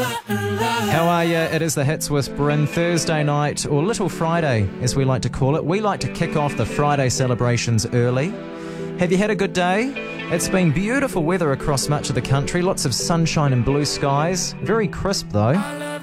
How are you? It is the Hits with Bryn Thursday night, or Little Friday as we like to call it. We like to kick off the Friday celebrations early. Have you had a good day? It's been beautiful weather across much of the country, lots of sunshine and blue skies. Very crisp though.